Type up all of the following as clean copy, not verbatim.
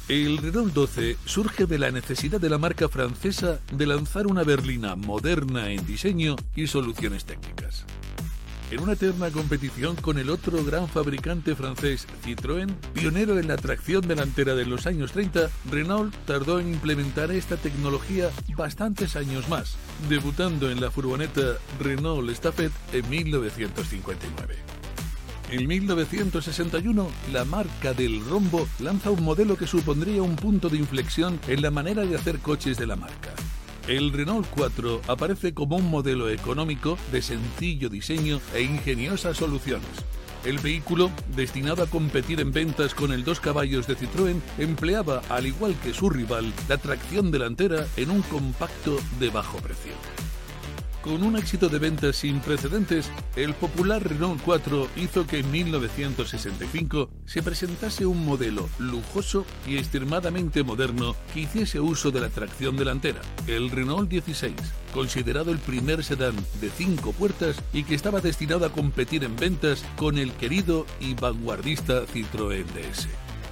El Renault 12 surge de la necesidad de la marca francesa de lanzar una berlina moderna en diseño y soluciones técnicas. En una eterna competición con el otro gran fabricante francés, Citroën, pionero en la tracción delantera de los años 30, Renault tardó en implementar esta tecnología bastantes años más, debutando en la furgoneta Renault Estafette en 1959. En 1961, la marca del rombo lanza un modelo que supondría un punto de inflexión en la manera de hacer coches de la marca. El Renault 4 aparece como un modelo económico de sencillo diseño e ingeniosas soluciones. El vehículo, destinado a competir en ventas con el 2 caballos de Citroën, empleaba, al igual que su rival, la tracción delantera en un compacto de bajo precio. Con un éxito de ventas sin precedentes, el popular Renault 4 hizo que en 1965 se presentase un modelo lujoso y extremadamente moderno que hiciese uso de la tracción delantera, el Renault 16, considerado el primer sedán de 5 puertas y que estaba destinado a competir en ventas con el querido y vanguardista Citroën DS.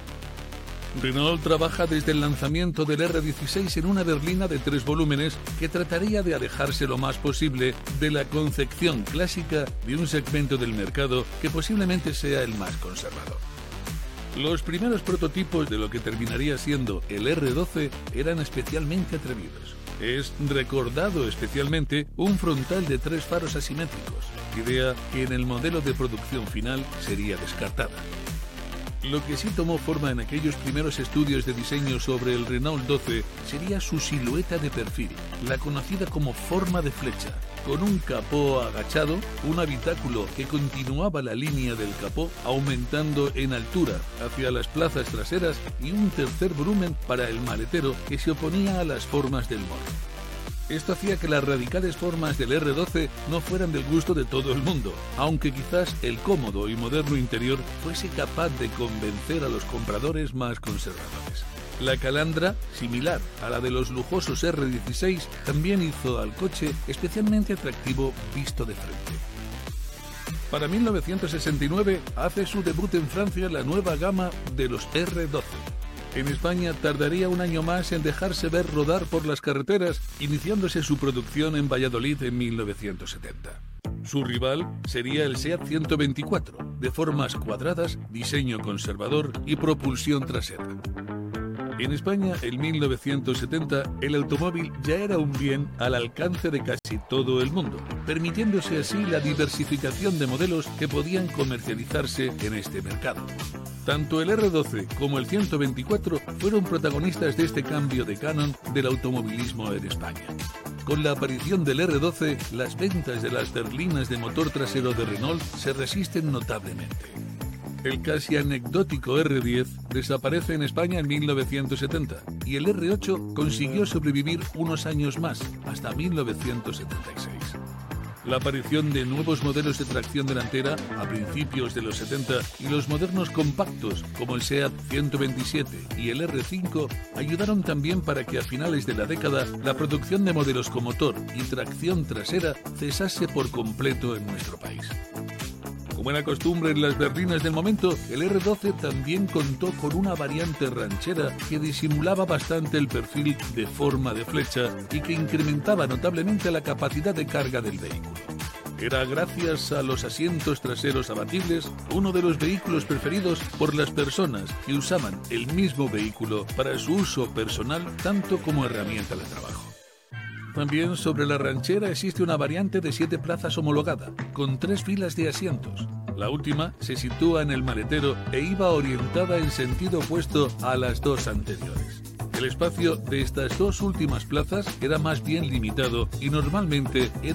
Renault trabaja desde el lanzamiento del R16 en una berlina de 3 volúmenes que trataría de alejarse lo más posible de la concepción clásica de un segmento del mercado que posiblemente sea el más conservador. Los primeros prototipos de lo que terminaría siendo el R12 eran especialmente atrevidos. Es recordado especialmente un frontal de 3 faros asimétricos, idea que en el modelo de producción final sería descartada. Lo que sí tomó forma en aquellos primeros estudios de diseño sobre el Renault 12 sería su silueta de perfil, la conocida como forma de flecha, con un capó agachado, un habitáculo que continuaba la línea del capó aumentando en altura hacia las plazas traseras y un tercer volumen para el maletero que se oponía a las formas del morro. Esto hacía que las radicales formas del R12 no fueran del gusto de todo el mundo, aunque quizás el cómodo y moderno interior fuese capaz de convencer a los compradores más conservadores. La calandra, similar a la de los lujosos R16, también hizo al coche especialmente atractivo visto de frente. Para 1969 hace su debut en Francia la nueva gama de los R12. En España tardaría un año más en dejarse ver rodar por las carreteras, iniciándose su producción en Valladolid en 1970. Su rival sería el SEAT 124, de formas cuadradas, diseño conservador y propulsión trasera. En España, en 1970, el automóvil ya era un bien al alcance de casi todo el mundo, permitiéndose así la diversificación de modelos que podían comercializarse en este mercado. Tanto el R12 como el 124 fueron protagonistas de este cambio de canon del automovilismo en España. Con la aparición del R12, las ventas de las berlinas de motor trasero de Renault se resisten notablemente. El casi anecdótico R10 desaparece en España en 1970 y el R8 consiguió sobrevivir unos años más, hasta 1976. La aparición de nuevos modelos de tracción delantera a principios de los 70 y los modernos compactos como el SEAT 127 y el R5 ayudaron también para que a finales de la década la producción de modelos con motor y tracción trasera cesase por completo en nuestro país. Como era costumbre en las berlinas del momento, el R12 también contó con una variante ranchera que disimulaba bastante el perfil de forma de flecha y que incrementaba notablemente la capacidad de carga del vehículo. Era, gracias a los asientos traseros abatibles, uno de los vehículos preferidos por las personas que usaban el mismo vehículo para su uso personal tanto como herramienta de trabajo. También sobre la ranchera existe una variante de 7 plazas homologada, con 3 filas de asientos. La última se sitúa en el maletero e iba orientada en sentido opuesto a las 2 anteriores. El espacio de estas 2 últimas plazas era más bien limitado y normalmente era